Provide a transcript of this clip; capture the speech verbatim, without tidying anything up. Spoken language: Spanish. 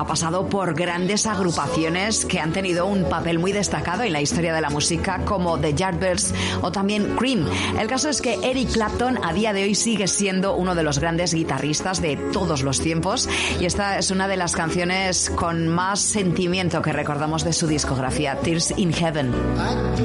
ha pasado por grandes agrupaciones que han tenido un papel muy destacado en la historia de la música, como The Yardbirds o también Cream. El caso es que Eric Clapton a día de hoy sigue siendo uno de los grandes guitarristas de todos los tiempos, y esta es una de las canciones con más sentimiento que recordamos de su discografía, Tears in Heaven.